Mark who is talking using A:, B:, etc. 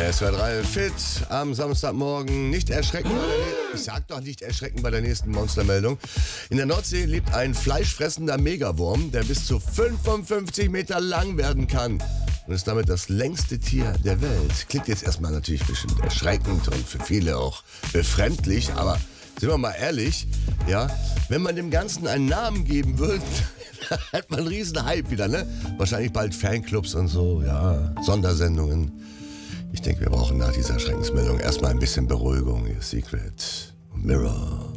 A: Es war 3 fit am Samstagmorgen. Nicht erschrecken ich sag doch nicht erschrecken bei der nächsten Monstermeldung. In der Nordsee lebt ein fleischfressender Megawurm, der bis zu 55 Meter lang werden kann. Und ist damit das längste Tier der Welt. Klingt jetzt erstmal natürlich ein bisschen erschreckend und für viele auch befremdlich, aber sind wir mal ehrlich, ja, wenn man dem Ganzen einen Namen geben würde, hat man einen riesen Hype wieder, ne? Wahrscheinlich bald Fanclubs und so, ja, Sondersendungen. Ich denke, wir brauchen nach dieser Schreckensmeldung erstmal ein bisschen Beruhigung. Ihr Secret Mirror.